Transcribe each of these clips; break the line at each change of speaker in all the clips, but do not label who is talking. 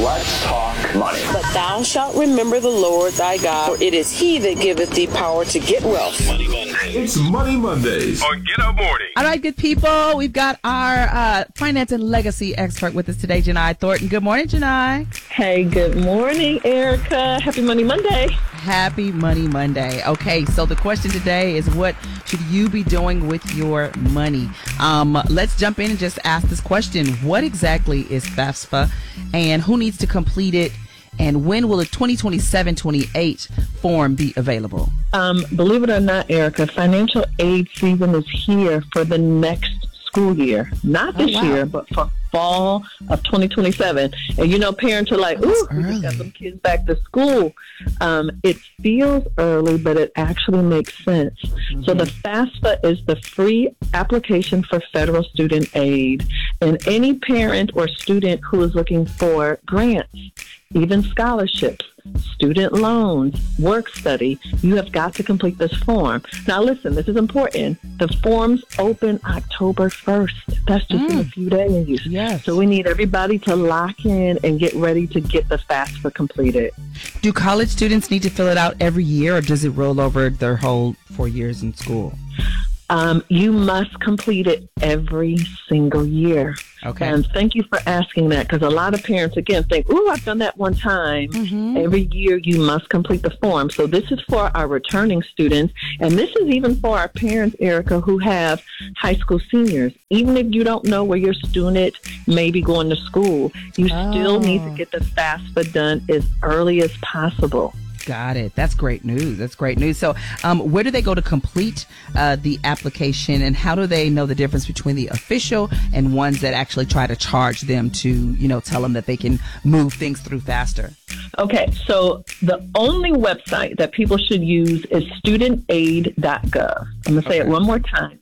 Let's talk money.
But thou shalt remember the Lord thy God, for it is he that giveth thee power to get wealth.
Money Mondays.
It's Money Mondays
on Get Up Morning.
All right, good people. We've got our finance and legacy expert with us today, Janai Thornton. Good morning, Janai.
Hey, good morning, Erica. Happy Money Monday.
Happy Money Monday. Okay, so the question today is, what should you be doing with your money? Let's jump in and just ask this question. What exactly is FAFSA, and who needs to complete it? And when will the 2027-28 form be available?
Believe it or not, Erica, financial aid season is here for the next school year. Not this year, but for fall of 2027. And you know, parents are like, ooh, we just got some kids back to school. It feels early, but it actually makes sense. Mm-hmm. So the FAFSA is the free application for federal student aid. And any parent or student who is looking for grants, even scholarships, student loans, work study, you have got to complete this form. Now, listen, this is important. The forms open October 1st. That's just in a few days.
Yes.
So we need everybody to lock in and get ready to get the FAFSA completed.
Do college students need to fill it out every year, or does it roll over their whole 4 years in school?
You must complete it every single year.
Okay.
And thank you for asking that, because a lot of parents, again, think, ooh, I've done that one time. Mm-hmm. Every year you must complete the form. So this is for our returning students, and this is even for our parents, Erica, who have high school seniors. Even if you don't know where your student may be going to school, you still need to get the FAFSA done as early as possible.
Got it. That's great news. That's great news. So where do they go to complete the application, and how do they know the difference between the official and ones that actually try to charge them to, you know, tell them that they can move things through faster?
Okay, so the only website that people should use is studentaid.gov. I'm going to say it one more time.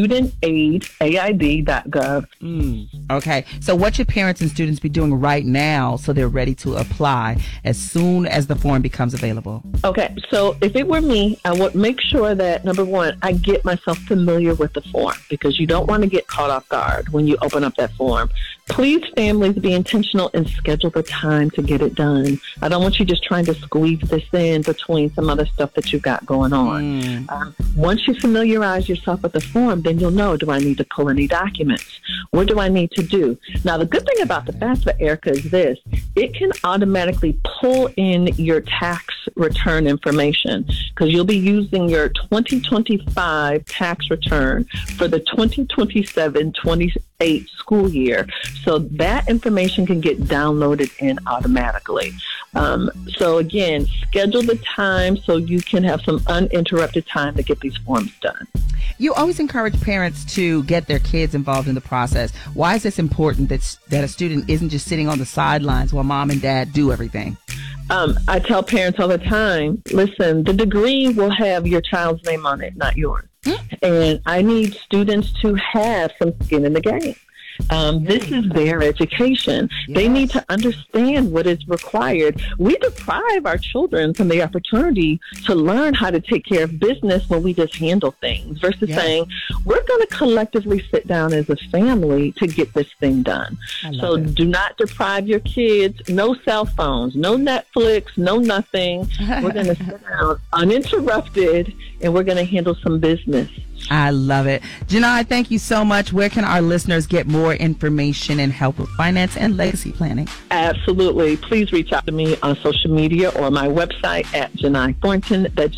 Studentaid.gov.
Okay, so what should parents and students be doing right now so they're ready to apply as soon as the form becomes available?
Okay, so if it were me, I would make sure that, number one, I get myself familiar with the form, because you don't want to get caught off guard when you open up that form. Please, families, be intentional and schedule the time to get it done. I don't want you just trying to squeeze this in between some other stuff that you've got going on. Once you familiarize yourself with the form, then you'll know, do I need to pull any documents? What do I need to do? Now, the good thing about the FAFSA, Erica, is this. It can automatically pull in your tax return information, because you'll be using your 2025 tax return for the 2027-28 school year. So that information can get downloaded in automatically. So again, schedule the time so you can have some uninterrupted time to get these forms done.
You always encourage parents to get their kids involved in the process. Why is this important that a student isn't just sitting on the sidelines while mom and dad do everything?
I tell parents all the time, listen, the degree will have your child's name on it, not yours. And I need students to have some skin in the game. This is their education. Yes. They need to understand what is required. We deprive our children from the opportunity to learn how to take care of business when we just handle things, versus saying, we're going to collectively sit down as a family to get this thing done. So do not deprive your kids. No cell phones, no Netflix, no nothing. We're going to sit down uninterrupted, and we're going to handle some business.
I love it. Janai, thank you so much. Where can our listeners get more information and help with finance and legacy planning?
Absolutely. Please reach out to me on social media or my website at Janai Thornton. That's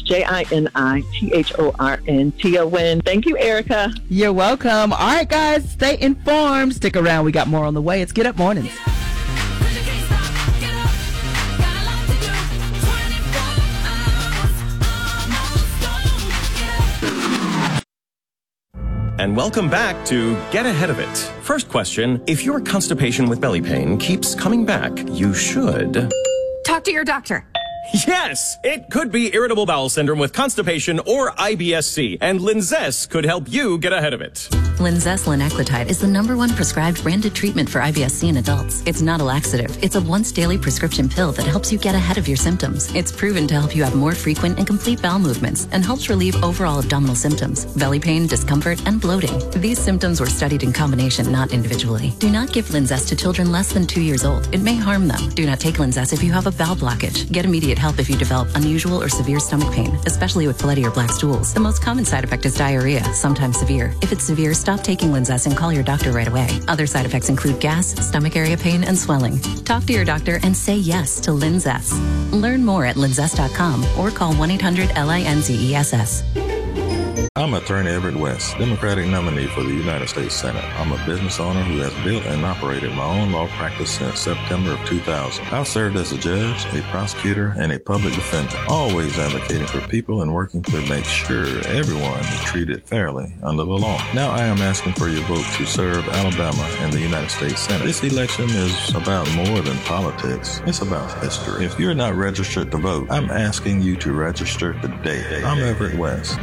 JINITHORNTON. Thank you, Erica.
You're welcome. All right, guys, stay informed. Stick around. We got more on the way. It's Get Up Mornings.
And welcome back to Get Ahead of It. First question, if your constipation with belly pain keeps coming back, you should...
talk to your doctor.
Yes, it could be irritable bowel syndrome with constipation or IBS-C, and Linzess could help you get ahead of it.
Linzess linaclotide is the #1 prescribed branded treatment for IBS-C in adults. It's not a laxative. It's a once-daily prescription pill that helps you get ahead of your symptoms. It's proven to help you have more frequent and complete bowel movements and helps relieve overall abdominal symptoms, belly pain, discomfort, and bloating. These symptoms were studied in combination, not individually. Do not give Linzess to children less than 2 years old. It may harm them. Do not take Linzess if you have a bowel blockage. Get immediate help if you develop unusual or severe stomach pain, especially with bloody or black stools. The most common side effect is diarrhea, sometimes severe. If it's severe, stop taking Linzess and call your doctor right away. Other side effects include gas, stomach area pain, and swelling. Talk to your doctor and say yes to Linzess. Learn more at linzess.com or call 1-800-LINZESS.
I'm Attorney Everett West, Democratic nominee for the United States Senate. I'm a business owner who has built and operated my own law practice since September of 2000. I've served as a judge, a prosecutor, and a public defender, always advocating for people and working to make sure everyone is treated fairly under the law. Now I am asking for your vote to serve Alabama in the United States Senate. This election is about more than politics. It's about history. If you're not registered to vote, I'm asking you to register today. I'm Everett West.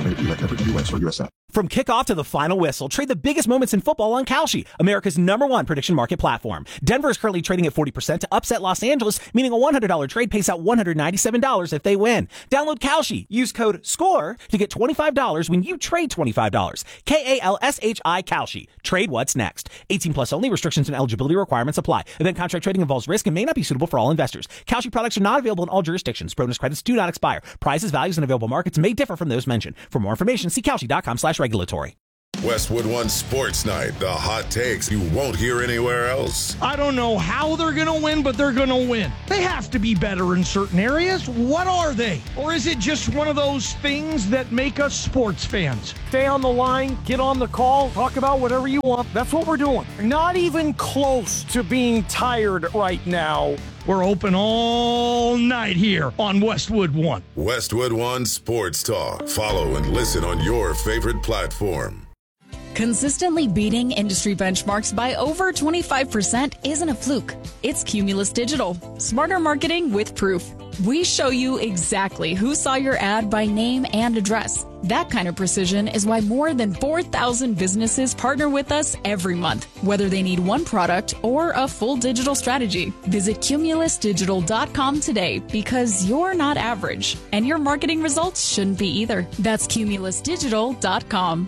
From kickoff to the final whistle, trade the biggest moments in football on Kalshi, America's #1 prediction market platform. Denver is currently trading at 40% to upset Los Angeles, meaning a $100 trade pays out $197 if they win. Download Kalshi. Use code SCORE to get $25 when you trade $25. KALSHI Kalshi. Trade what's next. 18 plus only. Restrictions and eligibility requirements apply. Event contract trading involves risk and may not be suitable for all investors. Kalshi products are not available in all jurisdictions. Bonus credits do not expire. Prices, values, and available markets may differ from those mentioned. For more information, see Kalshi.com/regulatory.
Westwood One Sports Night, the hot takes you won't hear anywhere else.
I don't know how they're going to win, but they're going to win. They have to be better in certain areas. What are they? Or is it just one of those things that make us sports fans? Stay on the line, get on the call, talk about whatever you want. That's what we're doing. Not even close to being tired right now. We're open all night here on Westwood One.
Westwood One Sports Talk. Follow and listen on your favorite platform.
Consistently beating industry benchmarks by over 25% isn't a fluke. It's Cumulus Digital. Smarter marketing with proof. We show you exactly who saw your ad by name and address. That kind of precision is why more than 4,000 businesses partner with us every month, whether they need one product or a full digital strategy. Visit cumulusdigital.com today because you're not average, and your marketing results shouldn't be either. That's cumulusdigital.com.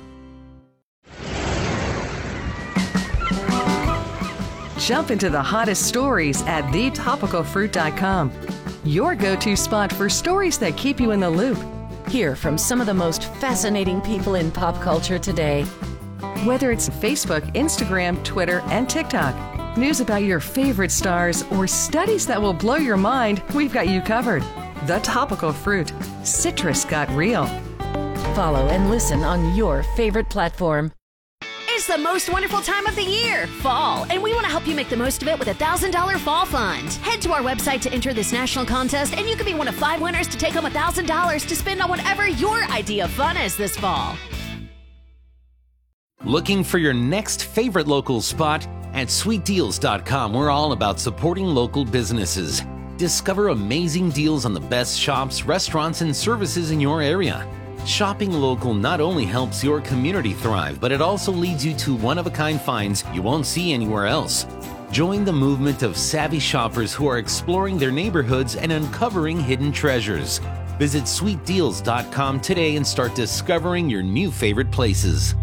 Jump into the hottest stories at thetopicalfruit.com. Your go-to spot for stories that keep you in the loop.
Hear from some of the most fascinating people in pop culture today.
Whether it's Facebook, Instagram, Twitter, and TikTok, news about your favorite stars, or studies that will blow your mind, we've got you covered. The Topical Fruit. Citrus got real.
Follow and listen on your favorite platform.
It's the most wonderful time of the year, fall, and we want to help you make the most of it with a $1,000 fall fund. Head to our website to enter this national contest, and you can be one of 5 winners to take home $1,000 to spend on whatever your idea of fun is this fall.
Looking for your next favorite local spot? At sweetdeals.com, we're all about supporting local businesses. Discover amazing deals on the best shops, restaurants, and services in your area. Shopping local not only helps your community thrive, but it also leads you to one-of-a-kind finds you won't see anywhere else. Join the movement of savvy shoppers who are exploring their neighborhoods and uncovering hidden treasures. Visit sweetdeals.com today and start discovering your new favorite places.